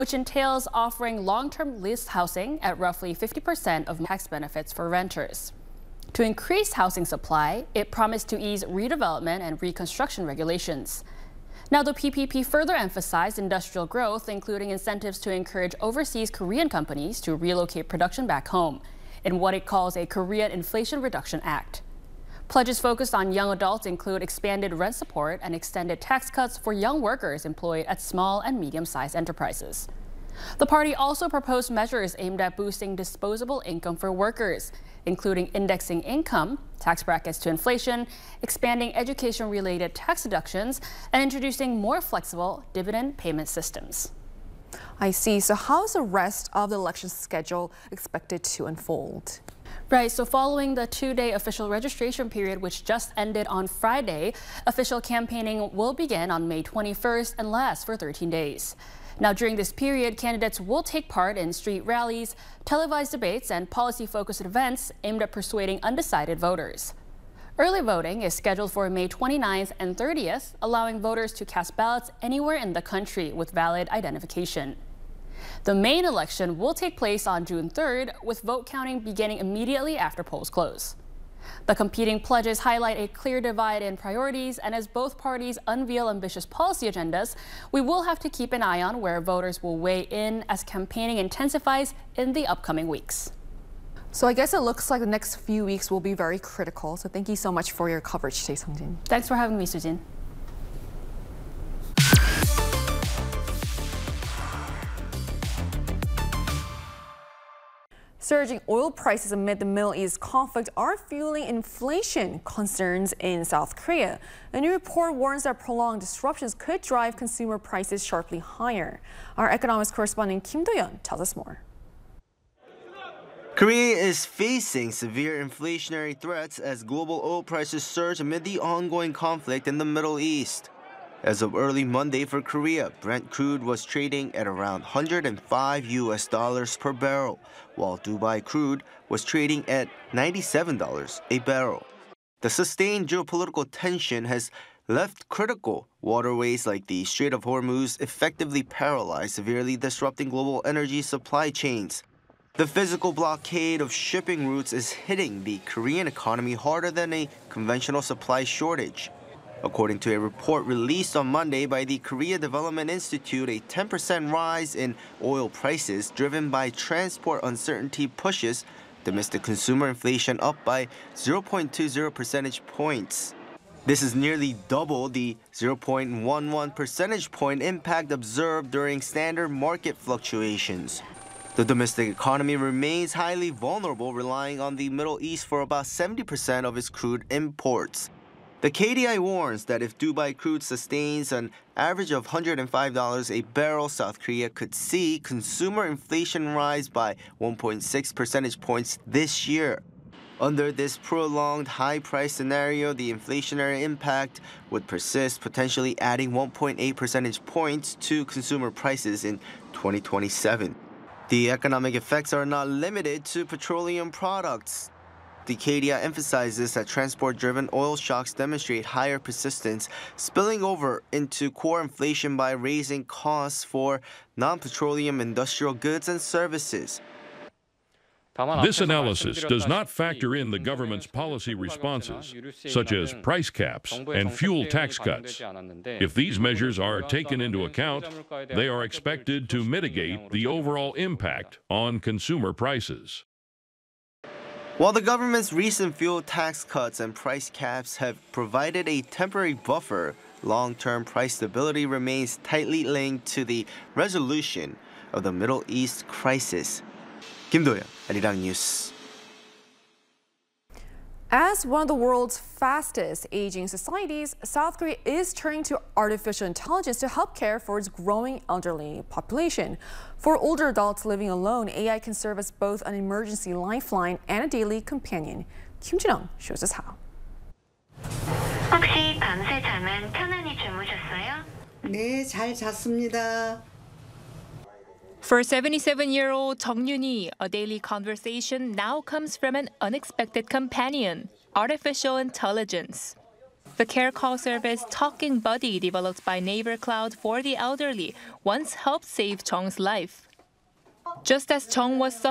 which entails offering long-term lease housing at roughly 50% of tax benefits for renters. To increase housing supply, it promised to ease redevelopment and reconstruction regulations. Now, the PPP further emphasized industrial growth, including incentives to encourage overseas Korean companies to relocate production back home in what it calls a Korean Inflation Reduction Act. Pledges focused on young adults include expanded rent support and extended tax cuts for young workers employed at small and medium-sized enterprises. The party also proposed measures aimed at boosting disposable income for workers, including indexing income, tax brackets to inflation, expanding education-related tax deductions, and introducing more flexible dividend payment systems. I see. So how is the rest of the election schedule expected to unfold? Right, so following the two-day official registration period, which just ended on Friday, official campaigning will begin on May 21st and last for 13 days. Now, during this period, candidates will take part in street rallies, televised debates, and policy-focused events aimed at persuading undecided voters. Early voting is scheduled for May 29th and 30th, allowing voters to cast ballots anywhere in the country with valid identification. The main election will take place on June 3rd, with vote counting beginning immediately after polls close. The competing pledges highlight a clear divide in priorities, and as both parties unveil ambitious policy agendas, we will have to keep an eye on where voters will weigh in as campaigning intensifies in the upcoming weeks. So I guess it looks like the next few weeks will be very critical. So thank you so much for your coverage today, Sungjin. Thanks for having me, Sujin. Surging oil prices amid the Middle East conflict are fueling inflation concerns in South Korea. A new report warns that prolonged disruptions could drive consumer prices sharply higher. Our economics correspondent Kim Do-yeon tells us more. Korea is facing severe inflationary threats as global oil prices surge amid the ongoing conflict in the Middle East. As of early Monday for Korea, Brent crude was trading at around $105 per barrel, while Dubai crude was trading at $97 a barrel. The sustained geopolitical tension has left critical waterways like the Strait of Hormuz effectively paralyzed, severely disrupting global energy supply chains. The physical blockade of shipping routes is hitting the Korean economy harder than a conventional supply shortage. According to a report released on Monday by the Korea Development Institute, a 10% rise in oil prices driven by transport uncertainty pushes domestic consumer inflation up by 0.20 percentage points. This is nearly double the 0.11 percentage point impact observed during standard market fluctuations. The domestic economy remains highly vulnerable, relying on the Middle East for about 70% of its crude imports. The KDI warns that if Dubai crude sustains an average of $105 a barrel, South Korea could see consumer inflation rise by 1.6 percentage points this year. Under this prolonged high-price scenario, the inflationary impact would persist, potentially adding 1.8 percentage points to consumer prices in 2027. The economic effects are not limited to petroleum products. The KDI emphasizes that transport-driven oil shocks demonstrate higher persistence, spilling over into core inflation by raising costs for non-petroleum industrial goods and services. This analysis does not factor in the government's policy responses, such as price caps and fuel tax cuts. If these measures are taken into account, they are expected to mitigate the overall impact on consumer prices. While the government's recent fuel tax cuts and price caps have provided a temporary buffer, long-term price stability remains tightly linked to the resolution of the Middle East crisis. Kim Do-yeon, Arirang News. As one of the world's fastest aging societies, South Korea is turning to artificial intelligence to help care for its growing elderly population. For older adults living alone, AI can serve as both an emergency lifeline and a daily companion. Kim Jin-young shows us how. 혹시 밤새 잠은 편안히 주무셨어요? 네, 잘 잤습니다. For 77-year-old Jung Yun-hee, a daily conversation now comes from an unexpected companion, artificial intelligence. The care call service Talking Buddy, developed by Neighbor Cloud for the elderly, once helped save Chong's life. Just as Chong was suffering